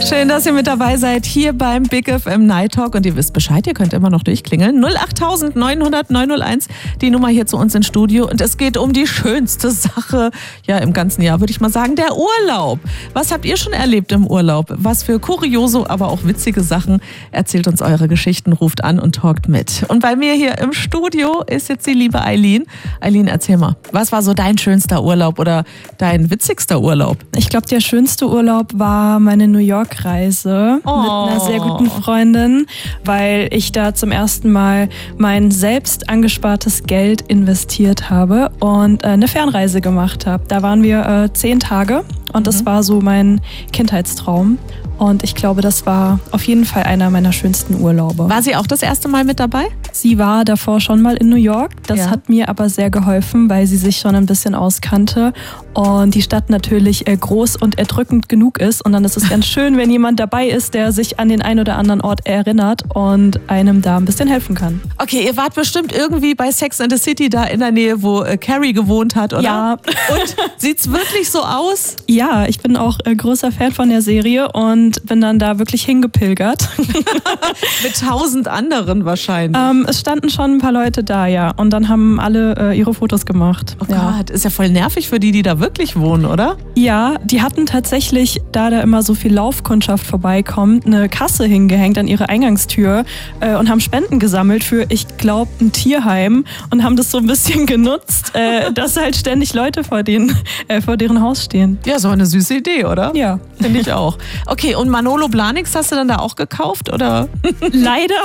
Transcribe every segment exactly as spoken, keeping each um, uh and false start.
Schön, dass ihr mit dabei seid hier beim Big F M Night Talk und ihr wisst Bescheid, ihr könnt immer noch durchklingeln. null acht neun null null neun null eins, die Nummer hier zu uns ins Studio und es geht um die schönste Sache, ja im ganzen Jahr würde ich mal sagen, der Urlaub. Was habt ihr schon erlebt im Urlaub? Was für kuriose, aber auch witzige Sachen? Erzählt uns eure Geschichten, ruft an und talkt mit. Und bei mir hier im Studio ist jetzt die liebe Eileen. Eileen, erzähl mal, was war so dein schönster Urlaub oder dein witzigster Urlaub? Ich glaube, der schönste Urlaub war meine New York-Reise oh. mit einer sehr guten Freundin, weil ich da zum ersten Mal mein selbst angespartes Geld investiert habe und äh, eine Fernreise gemacht habe. Da waren wir äh, zehn Tage und das mhm. war so mein Kindheitstraum. Und ich glaube, das war auf jeden Fall einer meiner schönsten Urlaube. War sie auch das erste Mal mit dabei? Sie war davor schon mal in New York. Das ja. hat mir aber sehr geholfen, weil sie sich schon ein bisschen auskannte und die Stadt natürlich groß und erdrückend genug ist. Und dann ist es ganz schön, wenn jemand dabei ist, der sich an den einen oder anderen Ort erinnert und einem da ein bisschen helfen kann. Okay, ihr wart bestimmt irgendwie bei Sex and the City da in der Nähe, wo Carrie gewohnt hat, oder? Ja. Und sieht's wirklich so aus? Ja, ich bin auch großer Fan von der Serie und Und bin dann da wirklich hingepilgert. Mit tausend anderen wahrscheinlich. Ähm, es standen schon ein paar Leute da, ja. Und dann haben alle äh, ihre Fotos gemacht. Oh ja. Gott, ist ja voll nervig für die, die da wirklich wohnen, oder? Ja, die hatten tatsächlich, da da immer so viel Laufkundschaft vorbeikommt, eine Kasse hingehängt an ihre Eingangstür äh, und haben Spenden gesammelt für, ich glaube, ein Tierheim und haben das so ein bisschen genutzt, äh, dass halt ständig Leute vor, denen, äh, vor deren Haus stehen. Ja, so eine süße Idee, oder? Ja. Finde ich auch. Okay, und Manolo Blahniks hast du dann da auch gekauft, oder? Leider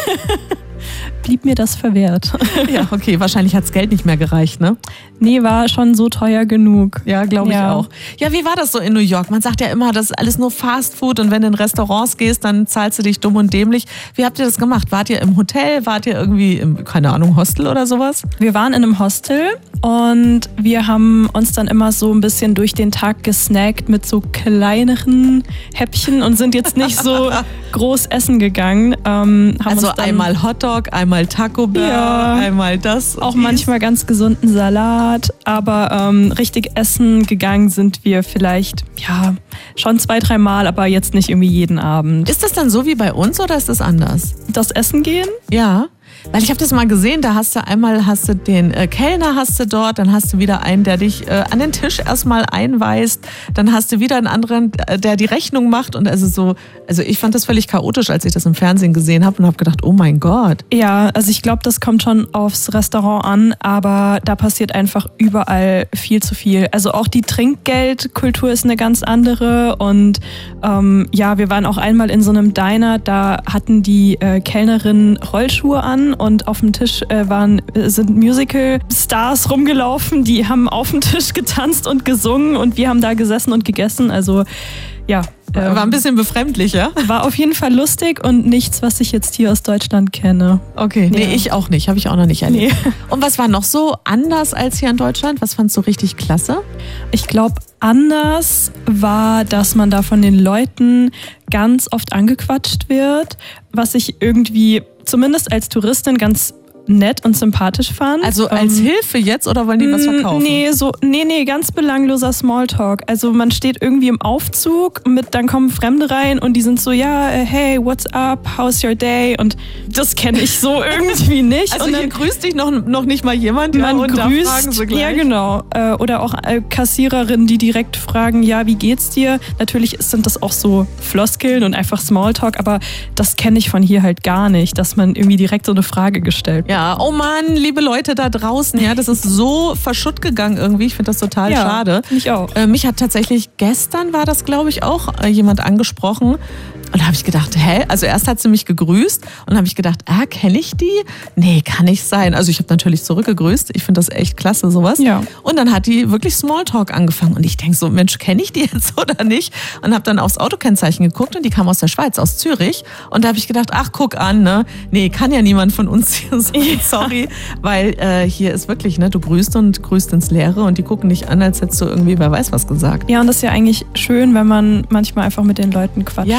blieb mir das verwehrt. Ja, okay, wahrscheinlich hat das Geld nicht mehr gereicht, ne? Nee, war schon so teuer genug. Ja, glaube ich ja. auch. Ja, wie war das so in New York? Man sagt ja immer, das ist alles nur Fast Food und wenn du in Restaurants gehst, dann zahlst du dich dumm und dämlich. Wie habt ihr das gemacht? Wart ihr im Hotel? Wart ihr irgendwie im, keine Ahnung, Hostel oder sowas? Wir waren in einem Hostel und wir haben uns dann immer so ein bisschen durch den Tag gesnackt mit so kleineren Häppchen und sind jetzt nicht so groß essen gegangen. Ähm, haben also uns dann einmal Hotdog, einmal Taco Bell, ja, einmal das. Auch manchmal ganz gesunden Salat, aber ähm, richtig essen gegangen sind wir vielleicht, ja, schon zwei, drei Mal, aber jetzt nicht irgendwie jeden Abend. Ist das dann so wie bei uns oder ist das anders? Das Essen gehen? Ja. Weil ich habe das mal gesehen, da hast du einmal hast du den äh, Kellner hast du dort, dann hast du wieder einen, der dich äh, an den Tisch erstmal einweist, dann hast du wieder einen anderen, der die Rechnung macht und also so, also ich fand das völlig chaotisch, als ich das im Fernsehen gesehen habe und habe gedacht, oh mein Gott. Ja, also ich glaube, das kommt schon aufs Restaurant an, aber da passiert einfach überall viel zu viel. Also auch die Trinkgeldkultur ist eine ganz andere und ähm, ja, wir waren auch einmal in so einem Diner, da hatten die äh, Kellnerinnen Rollschuhe an und auf dem Tisch äh, waren, sind Musical-Stars rumgelaufen, die haben auf dem Tisch getanzt und gesungen und wir haben da gesessen und gegessen, also ja. Ähm, war ein bisschen befremdlich, ja? War auf jeden Fall lustig und nichts, was ich jetzt hier aus Deutschland kenne. Okay, nee, ja. ich auch nicht, habe ich auch noch nicht erlebt. Nee. Und was war noch so anders als hier in Deutschland? Was fandst du richtig klasse? Ich glaube, anders war, dass man da von den Leuten ganz oft angequatscht wird, was ich irgendwie zumindest als Touristin ganz nett und sympathisch fand. Also als ähm, Hilfe jetzt oder wollen die was verkaufen? Nee, so, nee, nee, ganz belangloser Smalltalk. Also man steht irgendwie im Aufzug, mit, dann kommen Fremde rein und die sind so, ja, hey, what's up, how's your day? Und das kenne ich so irgendwie nicht. Also und dann, hier grüßt dich noch, noch nicht mal jemand, man ja, und grüßt, da fragen sie gleich. Ja, genau. Oder auch Kassiererinnen, die direkt fragen, ja, wie geht's dir? Natürlich sind das auch so Floskeln und einfach Smalltalk, aber das kenne ich von hier halt gar nicht, dass man irgendwie direkt so eine Frage gestellt wird. Ja, oh Mann, liebe Leute da draußen, ja, das ist so verschutt gegangen irgendwie. Ich finde das total ja, schade. Mich auch. Äh, mich hat tatsächlich gestern war das, glaube ich, auch äh, jemand angesprochen. Und da habe ich gedacht, hä? Also erst hat sie mich gegrüßt und dann habe ich gedacht, ah, kenne ich die? Nee, kann nicht sein. Also ich habe natürlich zurückgegrüßt. Ich finde das echt klasse, sowas. Ja. Und dann hat die wirklich Smalltalk angefangen. Und ich denke so, Mensch, kenne ich die jetzt oder nicht? Und habe dann aufs Autokennzeichen geguckt und die kam aus der Schweiz, aus Zürich. Und da habe ich gedacht, ach, guck an, ne? Nee, kann ja niemand von uns hier sein, sorry. Weil äh, hier ist wirklich, ne, du grüßt und grüßt ins Leere und die gucken dich an, als hättest du irgendwie, wer weiß was gesagt. Ja, und das ist ja eigentlich schön, wenn man manchmal einfach mit den Leuten quatscht. Ja, total.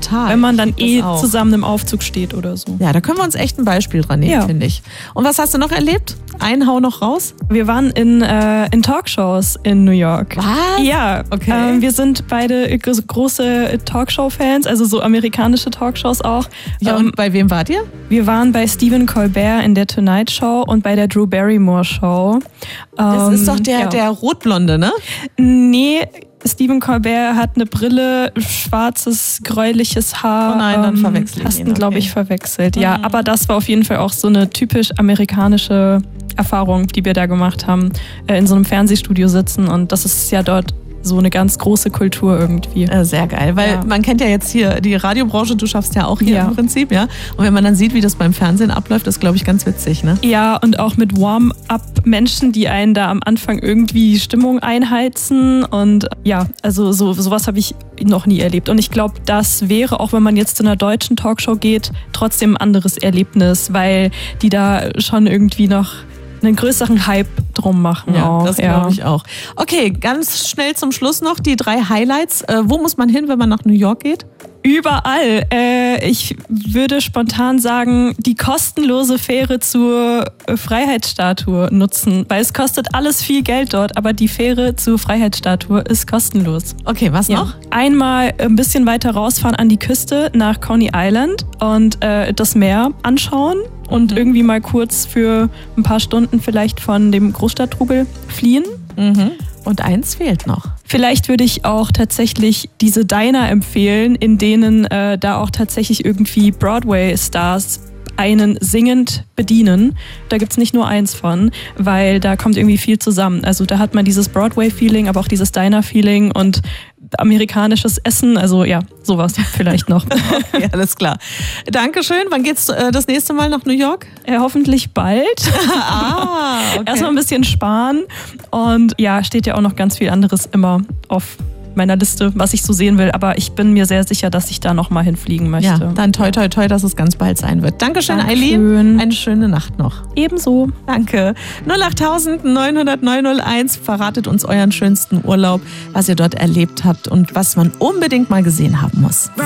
total. Wenn man dann Ich eh das auch. zusammen im Aufzug steht oder so. Ja, da können wir uns echt ein Beispiel dran nehmen, Ja. finde ich. Und was hast du noch erlebt? Einen hau noch raus? Wir waren in, äh, in Talkshows in New York. Was? Ja, Okay. ähm, wir sind beide gro- große Talkshow-Fans, also so amerikanische Talkshows auch. Ja, ähm, und bei wem wart ihr? wir waren bei Stephen Colbert in der Tonight Show und bei der Drew Barrymore Show. Das Ähm, ist doch der, ja. der Rotblonde, ne? Nee, Stephen Colbert hat eine Brille, schwarzes, gräuliches Haar. Oh nein, dann verwechsel ich Hast ihn, ihn, glaube okay. ich, verwechselt. Ja, Mhm. aber das war auf jeden Fall auch so eine typisch amerikanische Erfahrung, die wir da gemacht haben. Äh, in so einem Fernsehstudio sitzen und das ist ja dort so eine ganz große Kultur irgendwie. Äh, Sehr geil, weil Ja. man kennt ja jetzt hier die Radiobranche, du schaffst ja auch hier Ja. im Prinzip, ja. Und wenn man dann sieht, wie das beim Fernsehen abläuft, ist, glaube ich, ganz witzig, ne? Ja, und auch mit Warm-up-Menschen, die einen da am Anfang irgendwie die Stimmung einheizen. Und ja, also so, sowas habe ich noch nie erlebt. Und ich glaube, das wäre, auch wenn man jetzt zu einer deutschen Talkshow geht, trotzdem ein anderes Erlebnis, weil die da schon irgendwie noch einen größeren Hype drum machen. Ja, auch. das glaube ich auch. Okay, ganz schnell zum Schluss noch die drei Highlights. Äh, wo muss man hin, wenn man nach New York geht? Überall. Äh, ich würde spontan sagen, die kostenlose Fähre zur äh, Freiheitsstatue nutzen, weil es kostet alles viel Geld dort, aber die Fähre zur Freiheitsstatue ist kostenlos. Okay, was noch? Einmal ein bisschen weiter rausfahren an die Küste nach Coney Island und äh, das Meer anschauen und Mhm. irgendwie mal kurz für ein paar Stunden vielleicht von dem Großstadttrubel fliehen. Mhm. Und eins fehlt noch. Vielleicht würde ich auch tatsächlich diese Diner empfehlen, in denen äh, da auch tatsächlich irgendwie Broadway-Stars einen singend bedienen. Da gibt's nicht nur eins von, weil da kommt irgendwie viel zusammen. Also da hat man dieses Broadway-Feeling, aber auch dieses Diner-Feeling und amerikanisches Essen. Also ja, sowas vielleicht noch. Okay, alles klar. Dankeschön. Wann geht's äh, das nächste Mal nach New York? äh, hoffentlich bald. Ah, okay. Erstmal ein bisschen sparen. Und ja, steht ja auch noch ganz viel anderes immer auf meiner Liste, was ich so sehen will. Aber ich bin mir sehr sicher, dass ich da nochmal hinfliegen möchte. Ja, dann toi toi toi, dass es ganz bald sein wird. Dankeschön, Dankeschön. Eileen. Eine schöne Nacht noch. Ebenso. Danke. null acht neun null null neun null eins verratet uns euren schönsten Urlaub, was ihr dort erlebt habt und was man unbedingt mal gesehen haben muss.